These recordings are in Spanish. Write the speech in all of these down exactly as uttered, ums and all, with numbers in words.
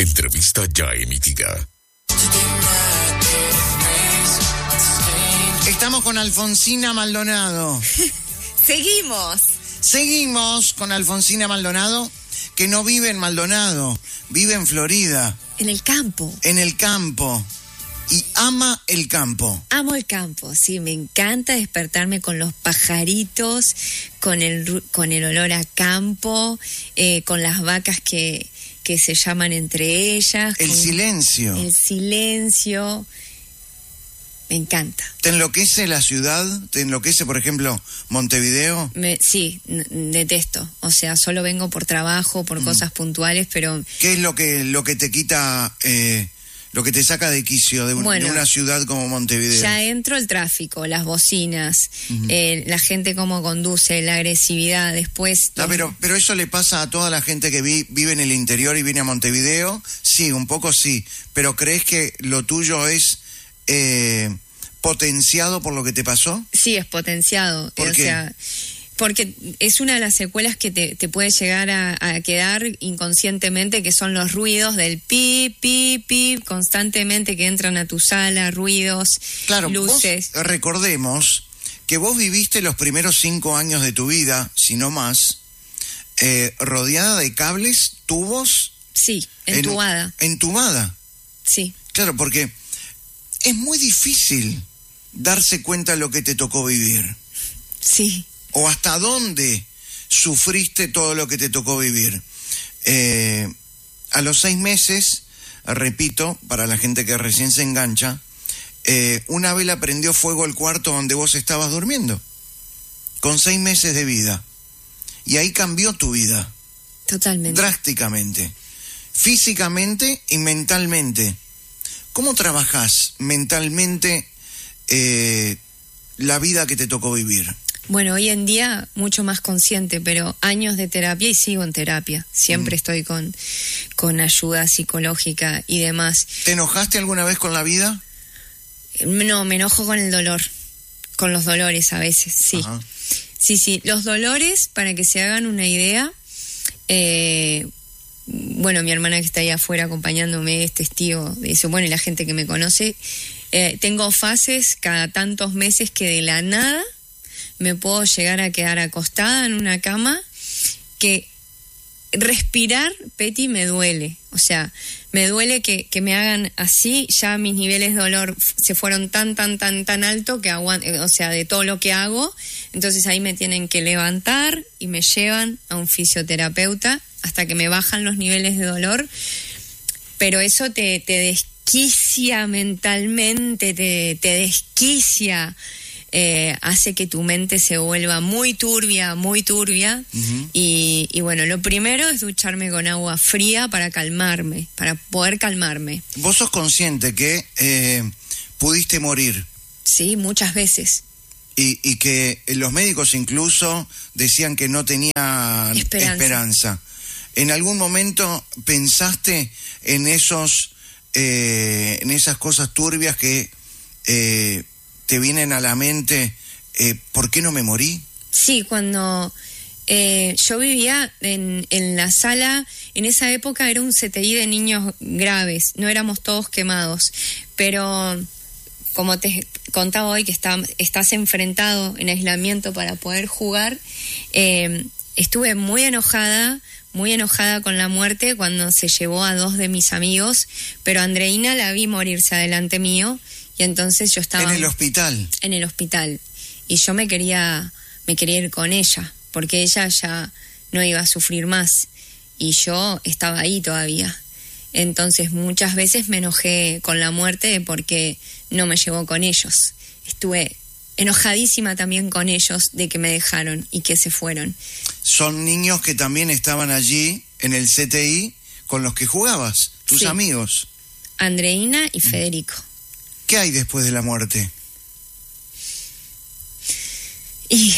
Entrevista ya emitida. Estamos con Alfonsina Maldonado. Seguimos. Seguimos con Alfonsina Maldonado, que no vive en Maldonado, vive en Florida. En el campo. En el campo. Y ama el campo. Amo el campo, sí, me encanta despertarme con los pajaritos, con el, con el olor a campo, eh, con las vacas que, que se llaman entre ellas. El silencio. El silencio. Me encanta. ¿Te enloquece la ciudad? ¿Te enloquece, por ejemplo, Montevideo? Me, sí, n- detesto. O sea, solo vengo por trabajo, por mm. cosas puntuales, pero... ¿Qué es lo que, lo que te quita... Eh... lo que te saca de quicio de, un, bueno, de una ciudad como Montevideo? Ya entro el tráfico, las bocinas, uh-huh. eh, la gente cómo conduce, la agresividad, después... No, pero, pero eso le pasa a toda la gente que vi, vive en el interior y viene a Montevideo. Sí, un poco sí, pero ¿crees que lo tuyo es eh, potenciado por lo que te pasó? Sí, es potenciado. ¿Por o qué? sea, porque es una de las secuelas que te, te puede llegar a, a quedar inconscientemente, que son los ruidos del pip, pip, pip, constantemente que entran a tu sala, ruidos, claro, luces. Vos, recordemos que vos viviste los primeros cinco años de tu vida, si no más, eh, rodeada de cables, tubos. Sí, entubada. En, entubada. Sí. Claro, porque es muy difícil darse cuenta de lo que te tocó vivir. Sí. O hasta dónde sufriste todo lo que te tocó vivir. Eh, a los seis meses, repito, para la gente que recién se engancha, eh, una vela prendió fuego el cuarto donde vos estabas durmiendo, con seis meses de vida. Y ahí cambió tu vida. Totalmente. Drásticamente. Físicamente y mentalmente. ¿Cómo trabajás mentalmente eh, la vida que te tocó vivir? Bueno, hoy en día mucho más consciente, pero años de terapia y sigo en terapia. Siempre mm. estoy con, con ayuda psicológica y demás. ¿Te enojaste alguna vez con la vida? No, me enojo con el dolor, con los dolores a veces, sí. Ajá. Sí, sí, los dolores, para que se hagan una idea, eh, bueno, mi hermana que está ahí afuera acompañándome es testigo de eso, bueno, y la gente que me conoce, eh, tengo fases cada tantos meses que de la nada me puedo llegar a quedar acostada en una cama que respirar, Peti, me duele. O sea, me duele que, que me hagan así, ya mis niveles de dolor se fueron tan, tan, tan, tan alto que aguanto, o sea, de todo lo que hago. Entonces ahí me tienen que levantar y me llevan a un fisioterapeuta hasta que me bajan los niveles de dolor. Pero eso te, te desquicia mentalmente, te, te desquicia. Eh, hace que tu mente se vuelva muy turbia, muy turbia. Uh-huh. y, y bueno, lo primero es ducharme con agua fría para calmarme, para poder calmarme. ¿Vos sos consciente que eh, pudiste morir? Sí, muchas veces. Y, y que los médicos incluso decían que no tenía esperanza. esperanza. ¿En algún momento pensaste en esos, eh, en esas cosas turbias que... Eh, te vienen a la mente, eh, ¿por qué no me morí? Sí, cuando eh, yo vivía en, en la sala, en esa época era un C T I de niños graves, no éramos todos quemados, pero como te contaba hoy que está, estás enfrentado en aislamiento para poder jugar, eh, estuve muy enojada, muy enojada con la muerte cuando se llevó a dos de mis amigos, pero a Andreina la vi morirse adelante mío. Y entonces yo estaba... ¿En el hospital? En el hospital. Y yo me quería, me quería ir con ella, porque ella ya no iba a sufrir más. Y yo estaba ahí todavía. Entonces muchas veces me enojé con la muerte porque no me llevó con ellos. Estuve enojadísima también con ellos de que me dejaron y que se fueron. Son niños que también estaban allí en el C T I con los que jugabas, tus sí. amigos. Andreina y Federico. ¿Qué hay después de la muerte? Y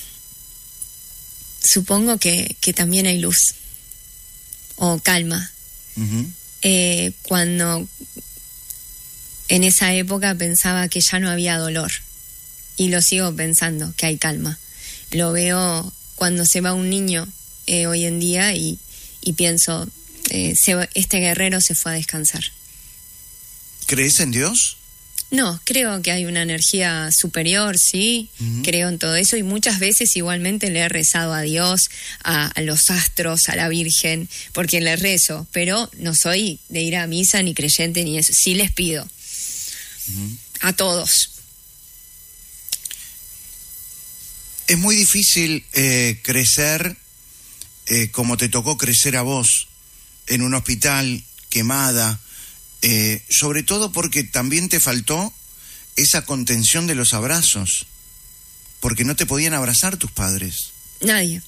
supongo que, que también hay luz o calma. Uh-huh. Eh, cuando en esa época pensaba que ya no había dolor y lo sigo pensando, que hay calma. Lo veo cuando se va un niño eh, hoy en día y, y pienso, eh, se, este guerrero se fue a descansar. ¿Crees en Dios? No, creo que hay una energía superior, sí, uh-huh. Creo en todo eso y muchas veces igualmente le he rezado a Dios, a, a los astros, a la Virgen, porque le rezo, pero no soy de ir a misa ni creyente ni eso, sí les pido, uh-huh. A todos. Es muy difícil eh, crecer eh, como te tocó crecer a vos, en un hospital, quemada, Eh, sobre todo porque también te faltó esa contención de los abrazos, porque no te podían abrazar tus padres. Nadie.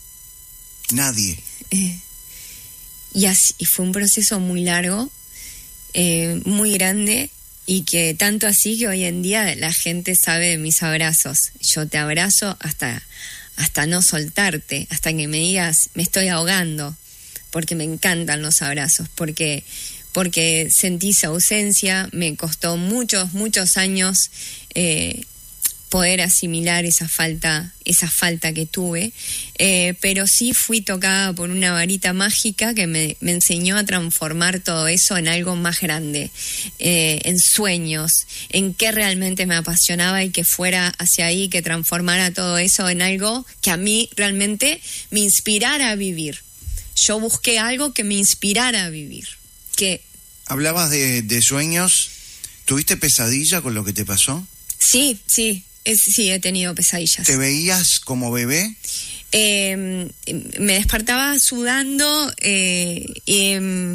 Nadie. Eh, y, así, y fue un proceso muy largo, eh, muy grande, y que tanto así que hoy en día la gente sabe de mis abrazos. Yo te abrazo hasta, hasta no soltarte, hasta que me digas, me estoy ahogando, porque me encantan los abrazos, porque... porque sentí su ausencia, me costó muchos, muchos años eh, poder asimilar esa falta, esa falta que tuve, eh, pero sí fui tocada por una varita mágica que me, me enseñó a transformar todo eso en algo más grande, eh, en sueños, en qué realmente me apasionaba y que fuera hacia ahí, que transformara todo eso en algo que a mí realmente me inspirara a vivir. Yo busqué algo que me inspirara a vivir. Que hablabas de, de sueños. ¿Tuviste pesadilla con lo que te pasó? Sí, sí, es, sí, he tenido pesadillas. ¿Te veías como bebé? Eh, me despertaba sudando eh, eh,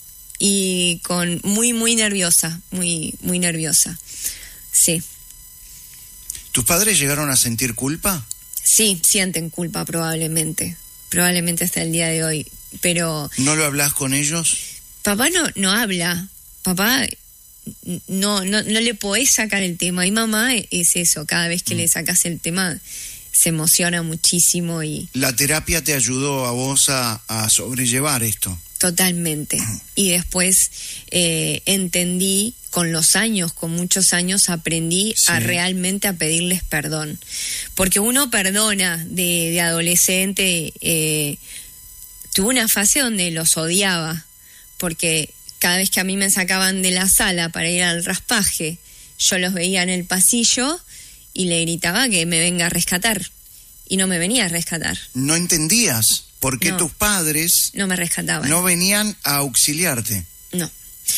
y con muy, muy nerviosa, muy, muy nerviosa. Sí. ¿Tus padres llegaron a sentir culpa? Sí, sienten culpa probablemente, probablemente hasta el día de hoy, pero... ¿No lo hablas con ellos? Papá no, no habla, papá no, no, no le podés sacar el tema, y mamá es eso, cada vez que mm. le sacas el tema se emociona muchísimo. Y ¿la terapia te ayudó a vos a, a sobrellevar esto? Totalmente, mm. y después eh, entendí, con los años, con muchos años, aprendí sí. a realmente a pedirles perdón, porque uno perdona de, de adolescente, eh, tuve una fase donde los odiaba, porque cada vez que a mí me sacaban de la sala para ir al raspaje, yo los veía en el pasillo y le gritaba que me venga a rescatar, y no me venía a rescatar. ¿No entendías por qué no, tus padres no me rescataban? No venían a auxiliarte. No.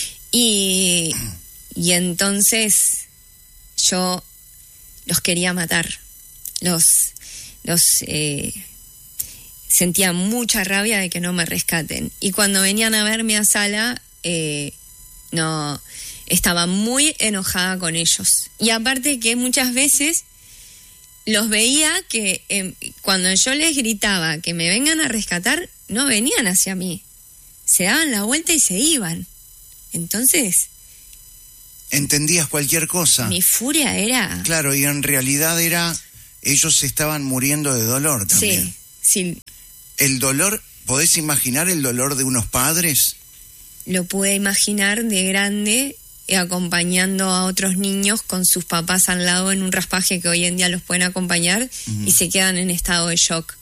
Y, y entonces yo los quería matar. Los... los eh, sentía mucha rabia de que no me rescaten. Y cuando venían a verme a sala, eh, no, estaba muy enojada con ellos. Y aparte que muchas veces los veía que eh, cuando yo les gritaba que me vengan a rescatar, no venían hacia mí. Se daban la vuelta y se iban. Entonces... ¿entendías cualquier cosa? Mi furia era... Claro, y en realidad era... ellos se estaban muriendo de dolor también. Sí, sí. El dolor, ¿podés imaginar el dolor de unos padres? Lo pude imaginar de grande, eh, acompañando a otros niños con sus papás al lado en un raspaje que hoy en día los pueden acompañar, uh-huh. y se quedan en estado de shock.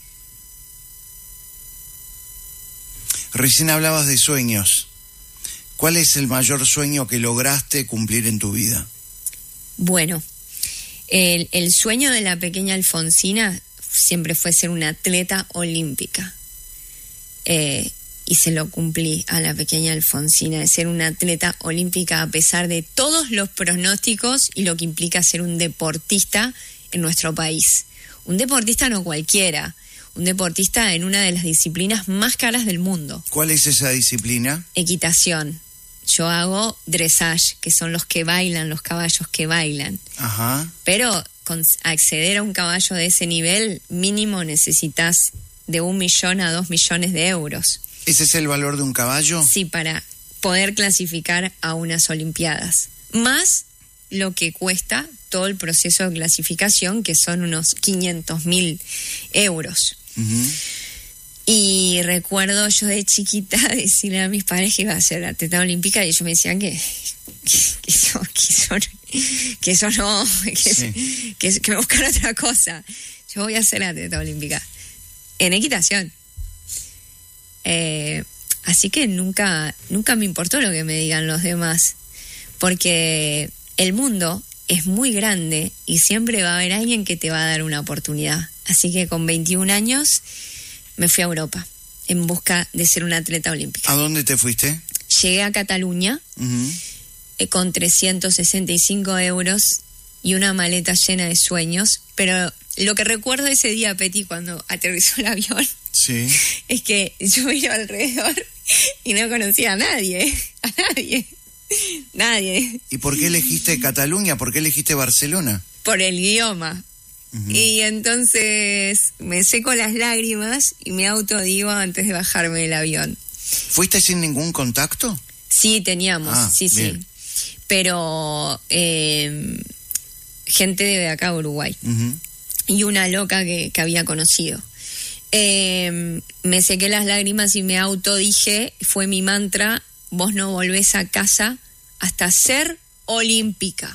Recién hablabas de sueños. ¿Cuál es el mayor sueño que lograste cumplir en tu vida? Bueno, el, el sueño de la pequeña Alfonsina siempre fue ser una atleta olímpica. Eh, y se lo cumplí a la pequeña Alfonsina, de ser una atleta olímpica a pesar de todos los pronósticos y lo que implica ser un deportista en nuestro país. Un deportista no cualquiera, un deportista en una de las disciplinas más caras del mundo. ¿Cuál es esa disciplina? Equitación. Yo hago dressage, que son los que bailan, los caballos que bailan. Ajá. Pero con acceder a un caballo de ese nivel, mínimo necesitas de un millón a dos millones de euros. ¿Ese es el valor de un caballo? Sí, para poder clasificar a unas Olimpiadas. Más lo que cuesta todo el proceso de clasificación, que son unos quinientos mil euros. Uh-huh. Y recuerdo yo de chiquita decirle a mis padres que iba a ser atleta olímpica, y ellos me decían que, que, que, eso, que, eso, que eso no, que, sí. que, que me buscara otra cosa. Yo voy a ser atleta olímpica en equitación. Eh, así que nunca, nunca me importó lo que me digan los demás, porque el mundo es muy grande y siempre va a haber alguien que te va a dar una oportunidad. Así que con veintiún años me fui a Europa en busca de ser una atleta olímpica. ¿A dónde te fuiste? Llegué a Cataluña uh-huh. eh, con trescientos sesenta y cinco euros y una maleta llena de sueños, pero lo que recuerdo ese día, Peti, cuando aterrizó el avión, sí. es que yo miro alrededor y no conocía a nadie, a nadie, nadie. ¿Y por qué elegiste Cataluña? ¿Por qué elegiste Barcelona? Por el idioma. Uh-huh. Y entonces me seco las lágrimas y me autodigo antes de bajarme del avión. ¿Fuiste sin ningún contacto? Sí, teníamos, ah, sí, bien. sí. Pero eh, gente de acá, Uruguay. Uh-huh. Y una loca que, que había conocido. Eh, me sequé las lágrimas y me autodije, fue mi mantra, vos no volvés a casa hasta ser olímpica.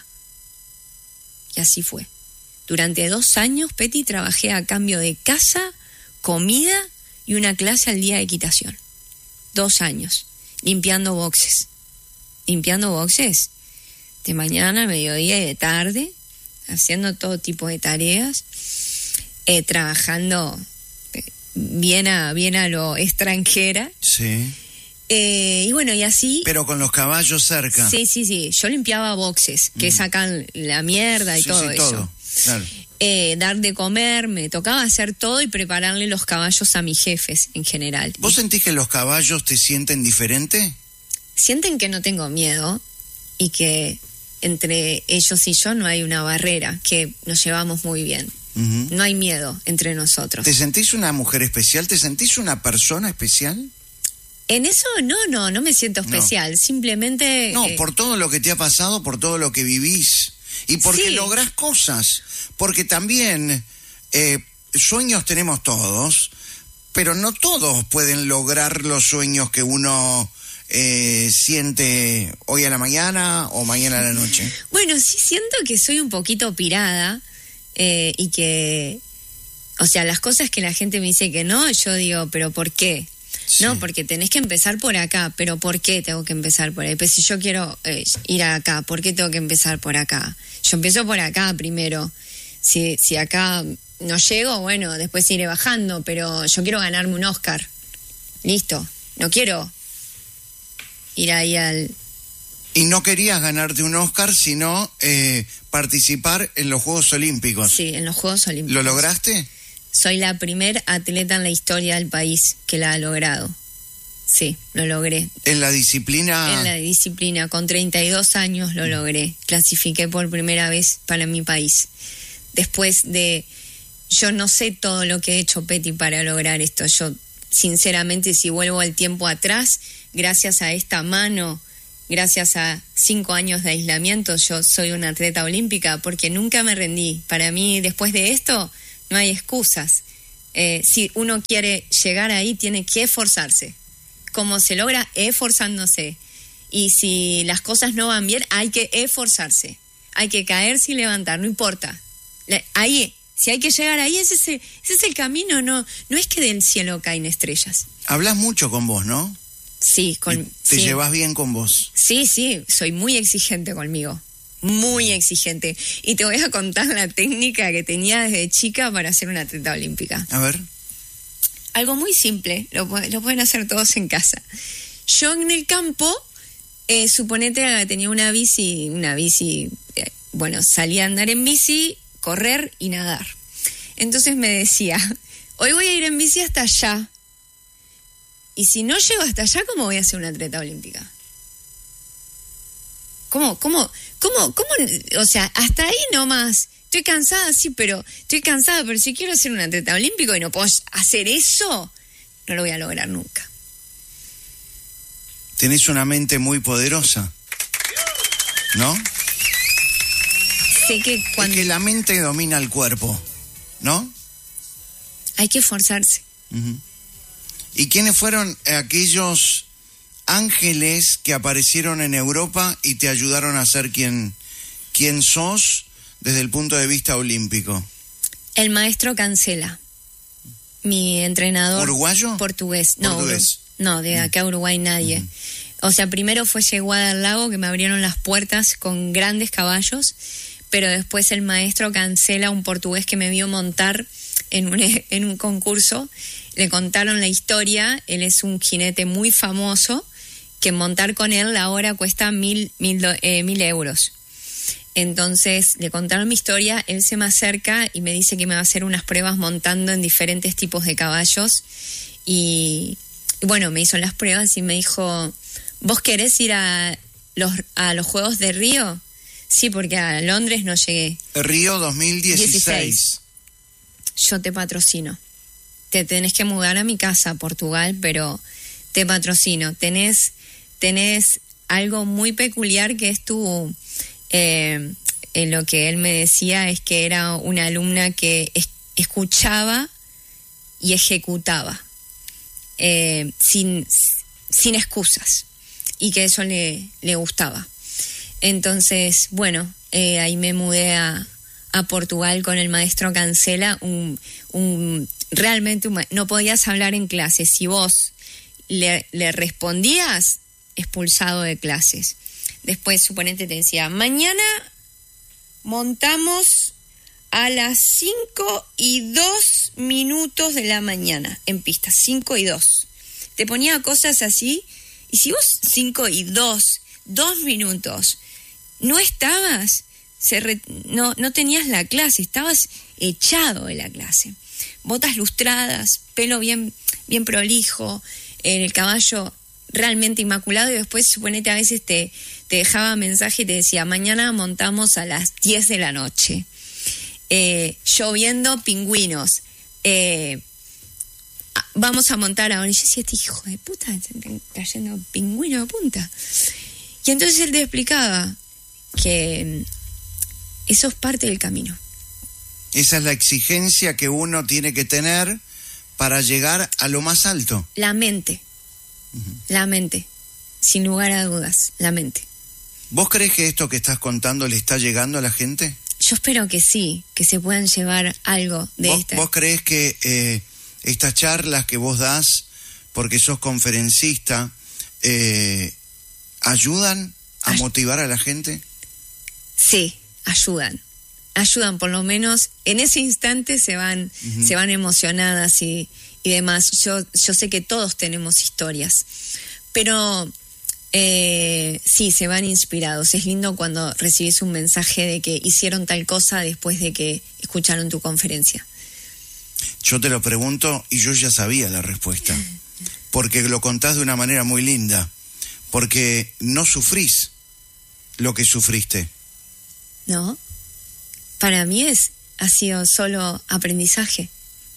Y así fue. Durante dos años, Peti, trabajé a cambio de casa, comida y una clase al día de equitación. Dos años, limpiando boxes. Limpiando boxes de mañana, mediodía y de tarde, haciendo todo tipo de tareas, eh, trabajando bien a, bien a lo extranjera. Sí. Eh, y bueno, y así... Pero con los caballos cerca. Sí, sí, sí. Yo limpiaba boxes, que mm. sacan la mierda y sí, todo sí, eso. Todo. Claro. Eh, dar de comer, me tocaba hacer todo y prepararle los caballos a mis jefes en general. ¿Vos sentís que los caballos te sienten diferente? Sienten que no tengo miedo y que entre ellos y yo no hay una barrera, que nos llevamos muy bien. Uh-huh. No hay miedo entre nosotros. ¿Te sentís una mujer especial? ¿Te sentís una persona especial? En eso no, no, no me siento especial, no. Simplemente... No, eh, por todo lo que te ha pasado, por todo lo que vivís. Y porque sí. lográs cosas, porque también eh, sueños tenemos todos, pero no todos pueden lograr los sueños que uno eh, siente hoy a la mañana o mañana a la noche. Bueno, sí siento que soy un poquito pirada eh, y que, o sea, las cosas que la gente me dice que no, yo digo, pero ¿por qué? Sí. No, porque tenés que empezar por acá, pero ¿por qué tengo que empezar por ahí? Pues si yo quiero eh, ir acá, ¿por qué tengo que empezar por acá? Yo empiezo por acá primero. Si, si acá no llego, bueno, después iré bajando, pero yo quiero ganarme un Oscar. Listo. No quiero ir ahí al... Y no querías ganarte un Oscar, sino eh, participar en los Juegos Olímpicos. Sí, en los Juegos Olímpicos. ¿Lo lograste? Soy la primer atleta en la historia del país que la ha logrado. Sí, lo logré. ¿En la disciplina? En la disciplina, con treinta y dos años lo logré. Clasifiqué por primera vez para mi país. Después de... Yo no sé todo lo que he hecho, Peti, para lograr esto. Yo, sinceramente, si vuelvo al tiempo atrás, gracias a esta mano, gracias a cinco años de aislamiento, yo soy una atleta olímpica porque nunca me rendí. Para mí, después de esto... No hay excusas. Eh, si uno quiere llegar ahí, tiene que esforzarse. ¿Cómo se logra? Esforzándose. Y si las cosas no van bien, hay que esforzarse. Hay que caerse y levantar, no importa. Ahí, si hay que llegar ahí, ese es el, ese es el camino. No, no es que del cielo caen estrellas. Hablas mucho con vos, ¿no? Sí. Con, ¿Te sí. llevas bien con vos? Sí, sí. Soy muy exigente conmigo. Muy exigente. Y te voy a contar la técnica que tenía desde chica para ser una atleta olímpica. A ver. Algo muy simple, lo, lo pueden hacer todos en casa. Yo en el campo, eh, suponete que tenía una bici, una bici, eh, bueno, salía a andar en bici, correr y nadar. Entonces me decía, hoy voy a ir en bici hasta allá. Y si no llego hasta allá, ¿cómo voy a ser una atleta olímpica? ¿Cómo, cómo, cómo, cómo? O sea, hasta ahí nomás. Estoy cansada, sí, pero estoy cansada, pero si quiero ser un atleta olímpico y no puedo hacer eso, no lo voy a lograr nunca. Tenés una mente muy poderosa, ¿no? Sé que cuando... Es que la mente domina el cuerpo, ¿no? Hay que esforzarse. Uh-huh. ¿Y quiénes fueron aquellos ángeles que aparecieron en Europa y te ayudaron a ser quien, quien sos desde el punto de vista olímpico? El maestro Cancela, mi entrenador. ¿Uruguayo? Portugués. No, Portugués. no, de acá a Uruguay nadie. Uh-huh. O sea, primero fue Yeguada del Lago, que me abrieron las puertas con grandes caballos, pero después el maestro Cancela, un portugués que me vio montar en un, en un concurso, le contaron la historia. Él es un jinete muy famoso, que montar con él la hora cuesta mil, mil, eh, mil euros. Entonces le contaron mi historia, él se me acerca y me dice que me va a hacer unas pruebas montando en diferentes tipos de caballos. Y, y bueno, me hizo las pruebas y me dijo, ¿vos querés ir a los, a los Juegos de Río? Sí, porque a Londres no llegué. Río dos mil dieciséis. Yo te patrocino. Te tenés que mudar a mi casa, Portugal, pero te patrocino. Tenés, tenés algo muy peculiar que es tu... Eh, en lo que él me decía es que era una alumna que es, escuchaba y ejecutaba eh, sin, sin excusas, y que eso le, le gustaba. Entonces, bueno, eh, ahí me mudé a, a Portugal con el maestro Cancela, un, un realmente un, no podías hablar en clases. Si vos le, le respondías, expulsado de clases. Después, suponete, te decía, mañana montamos a las cinco y dos minutos de la mañana en pista, cinco y dos. Te ponía cosas así, y si vos cinco y dos, dos minutos, no estabas, se re, no, no tenías la clase, estabas echado de la clase. Botas lustradas, pelo bien, bien prolijo, el caballo realmente inmaculado, y después, suponete, a veces te, te dejaba mensaje y te decía, mañana montamos a las diez de la noche. Eh, lloviendo pingüinos. Eh, vamos a montar ahora. Y yo decía, este hijo de puta, están cayendo pingüinos de punta. Y entonces él te explicaba que eso es parte del camino. Esa es la exigencia que uno tiene que tener para llegar a lo más alto. La mente. Uh-huh. La mente. Sin lugar a dudas, la mente. ¿Vos crees que esto que estás contando le está llegando a la gente? Yo espero que sí, que se puedan llevar algo de ¿Vos, esta. ¿Vos crees que eh, estas charlas que vos das, porque sos conferencista, eh, ayudan a Ay- motivar a la gente? Sí, ayudan. Ayudan, por lo menos en ese instante se van, uh-huh. se van emocionadas y, y demás. Yo, yo sé que todos tenemos historias, pero eh, sí, se van inspirados. Es lindo cuando recibís un mensaje de que hicieron tal cosa después de que escucharon tu conferencia. Yo te lo pregunto y yo ya sabía la respuesta, porque lo contás de una manera muy linda, porque no sufrís lo que sufriste. No. Para mí es, ha sido solo aprendizaje.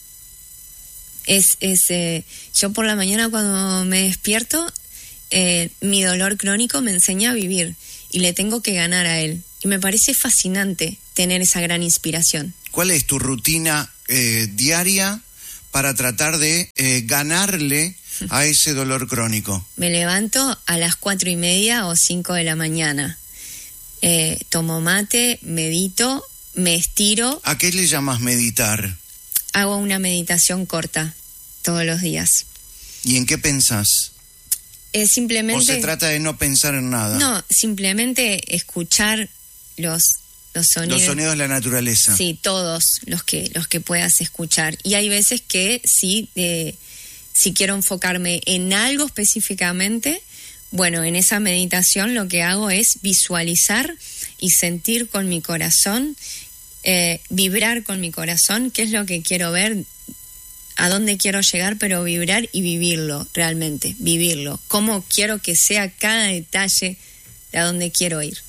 Es, es, eh, yo por la mañana cuando me despierto, eh, mi dolor crónico me enseña a vivir y le tengo que ganar a él. Y me parece fascinante tener esa gran inspiración. ¿Cuál es tu rutina eh, diaria para tratar de eh, ganarle a ese dolor crónico? Me levanto a las cuatro y media o cinco de la mañana. Eh, tomo mate, medito, me estiro. ¿A qué le llamas meditar? Hago una meditación corta todos los días. ¿Y en qué pensás? Eh, simplemente... ¿O se trata de no pensar en nada? No, simplemente escuchar los, los sonidos. Los sonidos de la naturaleza. Sí, todos los que, los que puedas escuchar. Y hay veces que sí, eh, si quiero enfocarme en algo específicamente, bueno, en esa meditación lo que hago es visualizar y sentir con mi corazón, eh, vibrar con mi corazón, qué es lo que quiero ver, a dónde quiero llegar, pero vibrar y vivirlo realmente, vivirlo. Cómo quiero que sea cada detalle de a dónde quiero ir.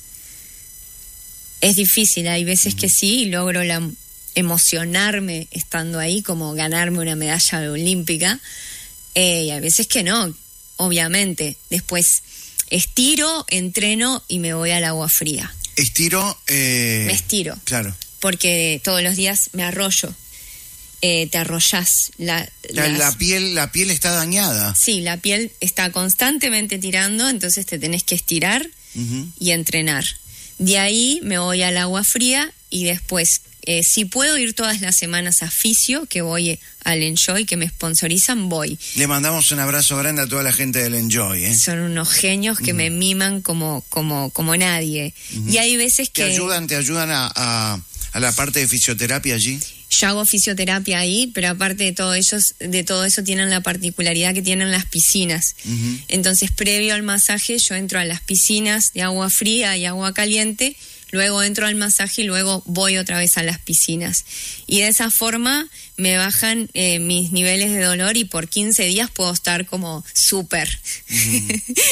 Es difícil, hay veces que sí, y logro la, emocionarme estando ahí, como ganarme una medalla olímpica, eh, y hay veces que no, obviamente. Después estiro, entreno y me voy al agua fría. Estiro... Eh... Me estiro. Claro. Porque todos los días me arrollo. Eh, te arrollás. La, la, las... la, piel, la piel está dañada. Sí, la piel está constantemente tirando, entonces te tenés que estirar uh-huh. y entrenar. De ahí me voy al agua fría y después, eh, si puedo ir todas las semanas a fisio, que voy al Enjoy, que me sponsorizan, voy. Le mandamos un abrazo grande a toda la gente del Enjoy, ¿eh? Son unos genios que uh-huh. me miman como, como, como nadie. Uh-huh. Y hay veces que... ¿Te ayudan, te ayudan a, a, a la parte de fisioterapia allí? Yo hago fisioterapia ahí, pero aparte de todo, ellos, de todo eso tienen la particularidad que tienen las piscinas. Uh-huh. Entonces, previo al masaje, yo entro a las piscinas de agua fría y agua caliente, luego entro al masaje y luego voy otra vez a las piscinas. Y de esa forma me bajan eh, mis niveles de dolor y por quince días puedo estar como súper. Mm.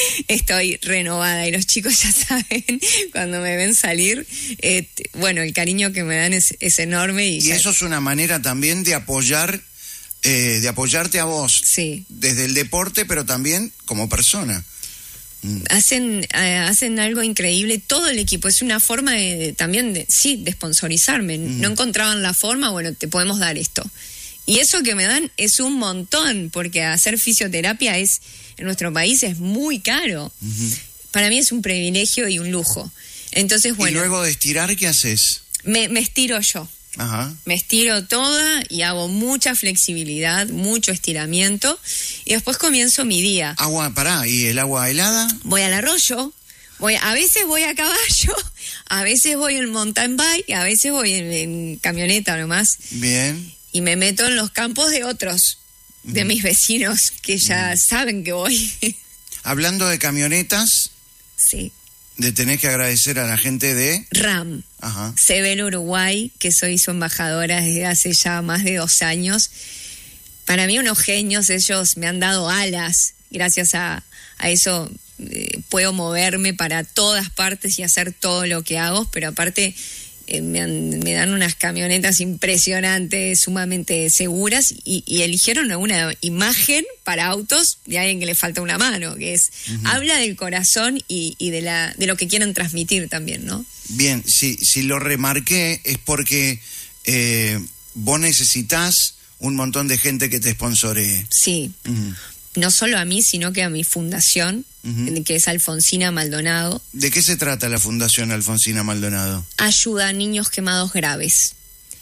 Estoy renovada y los chicos ya saben, cuando me ven salir, eh, bueno, el cariño que me dan es, es enorme. Y, y ya... eso es una manera también de apoyar, eh, de apoyarte a vos. Sí. Desde el deporte, pero también como persona. Mm. Hacen eh, hacen algo increíble todo el equipo, es una forma de, de, también de, sí, de sponsorizarme. Mm. No encontraban la forma, bueno, te podemos dar esto. Y eso que me dan es un montón, porque hacer fisioterapia es en nuestro país es muy caro. Uh-huh. Para mí es un privilegio y un lujo. Entonces, bueno. ¿Y luego de estirar qué haces? Me, me estiro yo. Ajá. Me estiro toda y hago mucha flexibilidad, mucho estiramiento y después comienzo mi día. Agua, pará, ¿y el agua helada? Voy al arroyo, voy, a veces voy a caballo, a veces voy en mountain bike, a veces voy en, en camioneta nomás. Bien. Y me meto en los campos de otros, de mm. mis vecinos, que ya mm. saben que voy. Hablando de camionetas. Sí. Le tenés que agradecer a la gente de... RAM. Ajá. Sebel Uruguay, que soy su embajadora desde hace ya más de dos años. Para mí unos genios, ellos me han dado alas. Gracias a, a eso eh, puedo moverme para todas partes y hacer todo lo que hago, pero aparte eh, me, han, me dan unas camionetas impresionantes, sumamente seguras, y, y eligieron una imagen para autos de alguien que le falta una mano, que es, uh-huh. habla del corazón y, y de la de lo que quieren transmitir también, ¿no? Bien, si, si lo remarqué es porque eh, vos necesitas un montón de gente que te sponsoree. Sí, uh-huh. no solo a mí, sino que a mi fundación, uh-huh. que es Alfonsina Maldonado. ¿De qué se trata la Fundación Alfonsina Maldonado? Ayuda a niños quemados graves.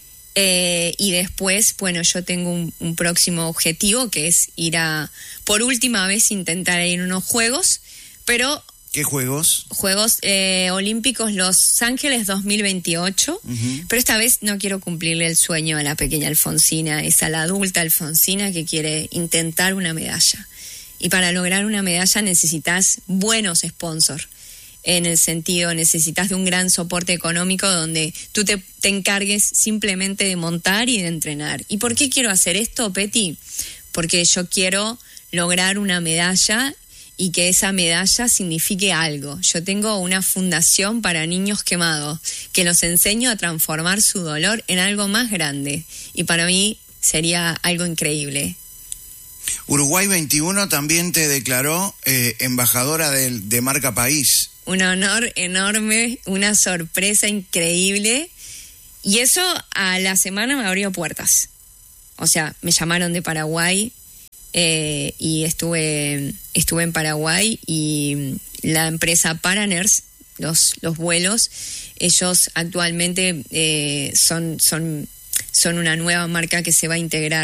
Eh, y después, bueno, yo tengo un, un próximo objetivo, que es ir a, por última vez, intentar ir a unos Juegos, pero... ¿Qué Juegos? Juegos eh, Olímpicos Los Ángeles dos mil veintiocho, uh-huh. pero esta vez no quiero cumplirle el sueño a la pequeña Alfonsina, es a la adulta Alfonsina que quiere intentar una medalla. Y para lograr una medalla necesitas buenos sponsors. En el sentido, necesitas de un gran soporte económico donde tú te, te encargues simplemente de montar y de entrenar. ¿Y por qué quiero hacer esto, Peti? Porque yo quiero lograr una medalla y que esa medalla signifique algo. Yo tengo una fundación para niños quemados que los enseño a transformar su dolor en algo más grande. Y para mí sería algo increíble. Uruguay veintiuno también te declaró eh, embajadora de, de Marca País. Un honor enorme, una sorpresa increíble. Y eso a la semana me abrió puertas. O sea, me llamaron de Paraguay eh, y estuve, estuve en Paraguay y la empresa Paraners, los, los vuelos, ellos actualmente eh, son, son, son una nueva marca que se va a integrar